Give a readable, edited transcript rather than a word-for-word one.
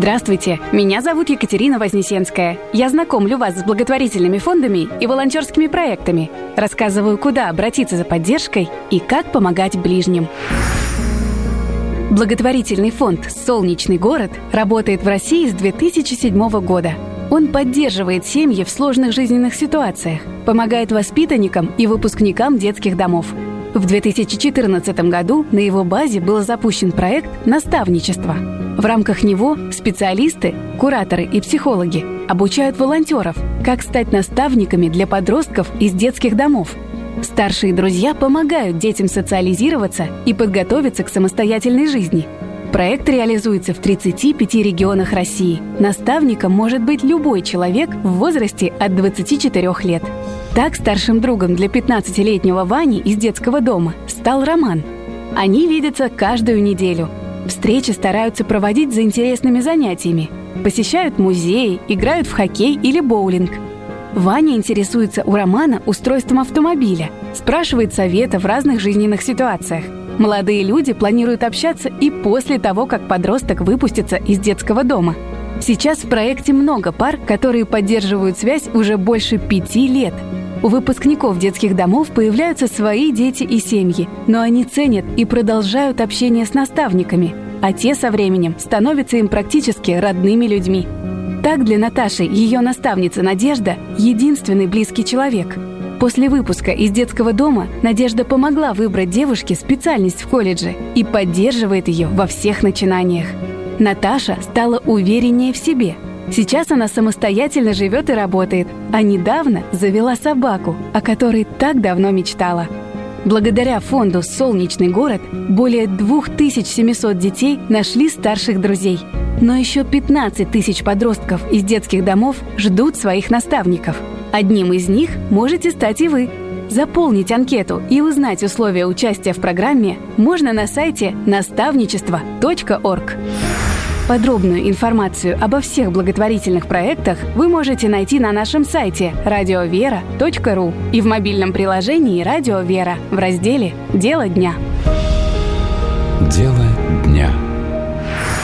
Здравствуйте, меня зовут Екатерина Вознесенская. Я знакомлю вас с благотворительными фондами и волонтерскими проектами. Рассказываю, куда обратиться за поддержкой и как помогать ближним. Благотворительный фонд «Солнечный город» работает в России с 2007 года. Он поддерживает семьи в сложных жизненных ситуациях, помогает воспитанникам и выпускникам детских домов. В 2014 году на его базе был запущен проект «Наставничество». В рамках него специалисты, кураторы и психологи обучают волонтеров, как стать наставниками для подростков из детских домов. Старшие друзья помогают детям социализироваться и подготовиться к самостоятельной жизни. Проект реализуется в 35 регионах России. Наставником может быть любой человек в возрасте от 24 лет. Так старшим другом для 15-летнего Вани из детского дома стал Роман. Они видятся каждую неделю. Встречи стараются проводить за интересными занятиями. Посещают музеи, играют в хоккей или боулинг. Ваня интересуется у Романа устройством автомобиля, спрашивает совета в разных жизненных ситуациях. Молодые люди планируют общаться и после того, как подросток выпустится из детского дома. Сейчас в проекте много пар, которые поддерживают связь уже больше 5 лет. У выпускников детских домов появляются свои дети и семьи, но они ценят и продолжают общение с наставниками, а те со временем становятся им практически родными людьми. Так для Наташи ее наставница Надежда – единственный близкий человек. После выпуска из детского дома Надежда помогла выбрать девушке специальность в колледже и поддерживает ее во всех начинаниях. Наташа стала увереннее в себе. Сейчас она самостоятельно живет и работает, а недавно завела собаку, о которой так давно мечтала. Благодаря фонду «Солнечный город» более 2700 детей нашли старших друзей. Но еще 15 тысяч подростков из детских домов ждут своих наставников. Одним из них можете стать и вы. Заполнить анкету и узнать условия участия в программе можно на сайте наставничество.орг. Подробную информацию обо всех благотворительных проектах вы можете найти на нашем сайте radiovera.ru и в мобильном приложении «Радио Вера» в разделе «Дело дня». Дело